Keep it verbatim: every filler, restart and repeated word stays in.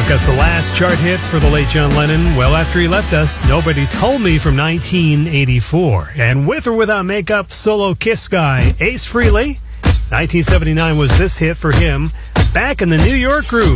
Because the last chart hit for the late John Lennon, well after he left us, Nobody Told Me from nineteen eighty-four. And with or without makeup, solo Kiss guy Ace Frehley. nineteen seventy-nine was this hit for him. Back in the New York groove.